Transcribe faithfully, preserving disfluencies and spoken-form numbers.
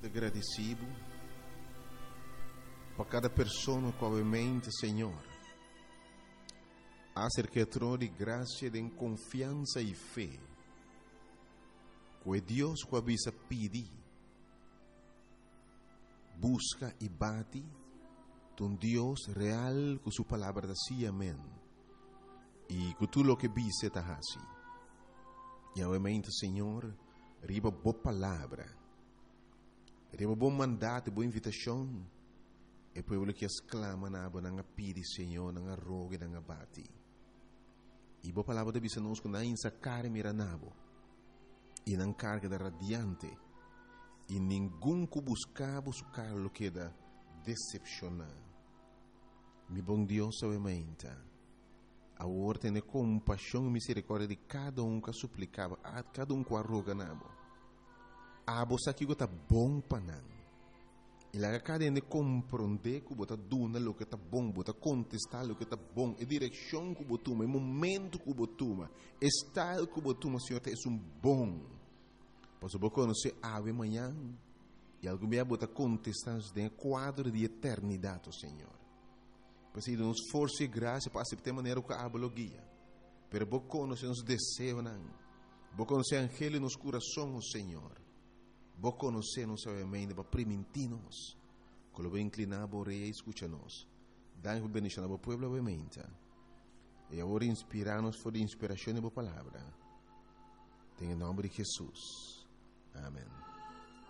agradecido por cada pessoa com a mente, Senhor. Acerca de graça, de confiança e fé. Que Deus que avisa pedir, busca e bate, um Deus real com sua palavra da si, amém. E que tu lo que vise ta hasi. E obviamente, Senhor, riba boa palavra, riba bom mandato, boa invitação. E o povo que exclama na aba nanga pidi, Senhor, nanga rogue, nanga bati. E boa palavra da bisa nos na insa care miranabo. E não carga da radiante. E nenhum que buscava su carlo que da decepcionar. Mi bom Deus, obviamente, a ordem de compaixão e misericórdia de cada um que suplicava, a cada um que arroga nabo. A você que está bom para não. E lá cada um de compreender que você duna o que está bom, você contestar o que está bom, a direção que você toma, o momento que você toma, o estado que você toma, Senhor, é um bom. Pois você conhece ave amanhã e algo me abota contestar em quadro de eternidade, Senhor. Pois aí nos força e graça para aceitar maneira que a aba guia. Pero você conhece nos desejos, você conhece angelo nos corações, Senhor. Você conhece nos obviamente para permitir-nos. Quando você inclinar a orelha e escuta-nos. Dá-nos bendição ao povo, obviamente. E agora inspirar-nos por a inspiração da palavra. Em nome de Jesus. Amém.